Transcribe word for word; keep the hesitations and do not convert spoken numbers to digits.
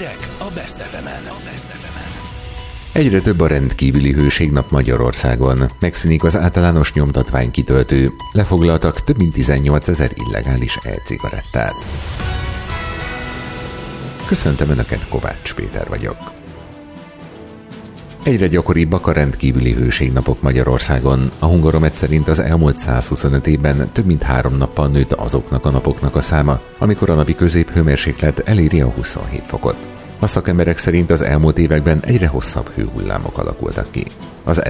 Hírek a Best ef emen. Egyre több a rendkívüli hőségnap Magyarországon. Megszűnik az általános nyomtatvány kitöltő. Lefoglaltak több mint tizennyolcezer illegális e-cigarettát. Köszöntöm Önöket, Kovács Péter vagyok. Egyre gyakoribbak a rendkívüli hőségnapok Magyarországon. A Hungaromet szerint az elmúlt százhuszonöt évben több mint három nappal nőtt azoknak a napoknak a száma, amikor a napi középhőmérséklet eléri a huszonhét fokot. A szakemberek szerint az elmúlt években egyre hosszabb hőhullámok alakultak ki. Az